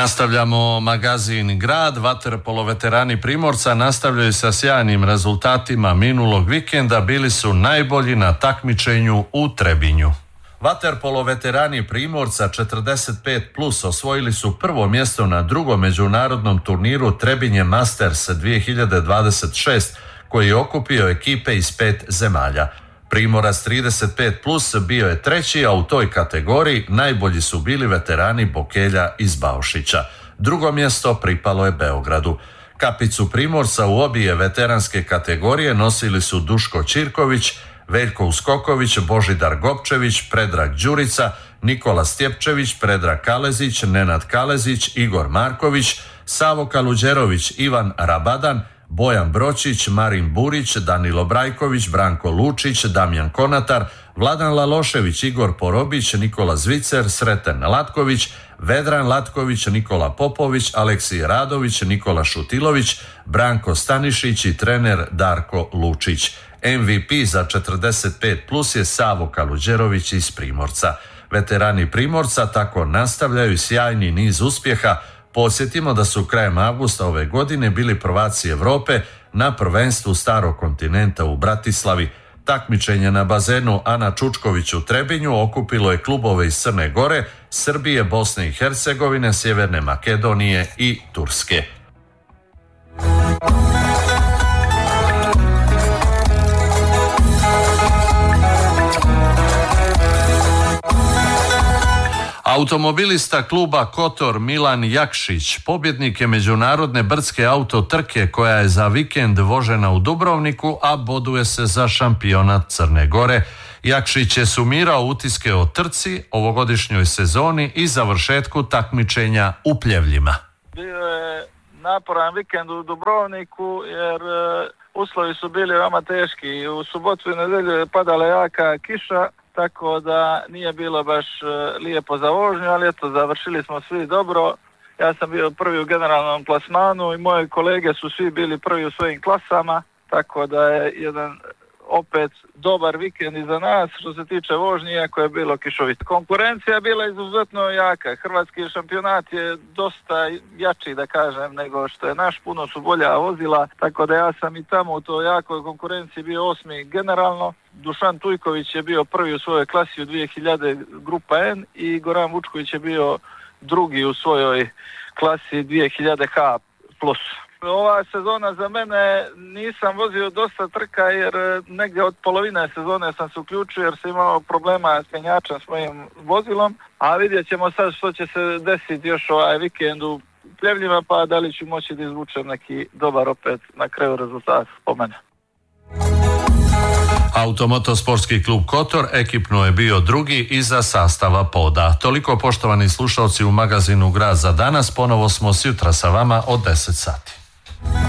Nastavljamo magazin Grad. Vaterpolo veterani Primorca nastavljaju sa sjajnim rezultatima minulog vikenda, bili su najbolji na takmičenju u Trebinju. Vaterpolo veterani Primorca 45+ osvojili su prvo mjesto na drugom međunarodnom turniru Trebinje Masters 2026 koji je okupio ekipe iz 5 zemalja. Primorac 35+ bio je treći, a u toj kategoriji najbolji su bili veterani Bokelja iz Baušića. Drugo mjesto pripalo je Beogradu. Kapicu Primorca u obje veteranske kategorije nosili su Duško Čirković, Veljko Uskoković, Božidar Gopčević, Predrag Đurica, Nikola Stjepčević, Predrag Kalezić, Nenad Kalezić, Igor Marković, Savo Kaluđerović, Ivan Rabadan, Bojan Bročić, Marin Burić, Danilo Brajković, Branko Lučić, Damjan Konatar, Vladan Lalošević, Igor Porobić, Nikola Zvicer, Sreten Latković, Vedran Latković, Nikola Popović, Aleksij Radović, Nikola Šutilović, Branko Stanišić i trener Darko Lučić. MVP za 45+ je Savo Kaluđerović iz Primorca. Veterani Primorca tako nastavljaju sjajni niz uspjeha. Podsjetimo da su krajem avgusta ove godine bili prvaci Europe na prvenstvu Starog kontinenta u Bratislavi. Takmičenje na bazenu Ana Čučković u Trebinju okupilo je klubove iz Crne Gore, Srbije, Bosne i Hercegovine, Sjeverne Makedonije i Turske. Automobilista kluba Kotor Milan Jakšić pobjednik je međunarodne brdske auto trke koja je za vikend vožena u Dubrovniku, a boduje se za šampionat Crne Gore. Jakšić je sumirao utiske o trci, ovogodišnjoj sezoni i završetku takmičenja u Pljevljima. Bio je naporan vikend u Dubrovniku jer uslovi su bili veoma teški. U subotu i nedelju je padala jaka kiša, tako da nije bilo baš lijepo za vožnju, ali eto, završili smo svi dobro. Ja sam bio prvi u generalnom plasmanu i moje kolege su svi bili prvi u svojim klasama, tako da je jedan opet dobar vikend iza nas što se tiče vožnje, iako je bilo kišovito. Konkurencija je bila izuzetno jaka. Hrvatski šampionat je dosta jači, da kažem, nego što je naš, puno su bolja vozila, tako da ja sam i tamo u toj jakoj konkurenciji bio 8. generalno. Dušan Tujković je bio prvi u svojoj klasi u 2000 grupa N i Goran Vučković je bio drugi u svojoj klasi 2000 H+. Ova sezona za mene, nisam vozio dosta trka jer negdje od polovine sezone sam se uključio jer sam imao problema s penjačem s mojim vozilom, a vidjet ćemo sad što će se desiti još ovaj vikend u Pljevljima, pa da li ću moći da izvučem neki dobar opet na kraju rezultat po mene. Automotosportski klub Kotor ekipno je bio drugi iza sastava poda. Toliko, poštovani slušalci, u magazinu Grad za danas. Ponovo smo sjutra sa vama od 10 sati.